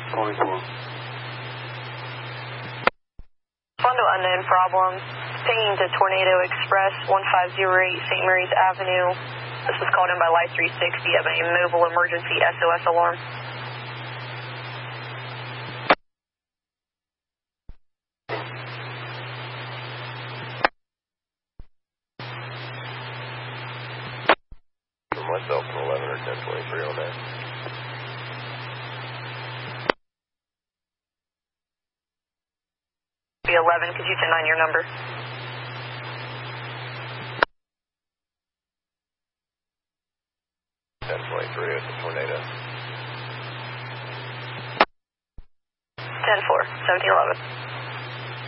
Calling for. Fondo unknown problem. Pinging to Tornado Express, 1508 St. Mary's Avenue. This was called in by Light 360 of a mobile emergency SOS alarm. For myself, an 11 or 1023 on that. Be 11, could you 10-9 your number? It's a tornado. 10-4, 1711.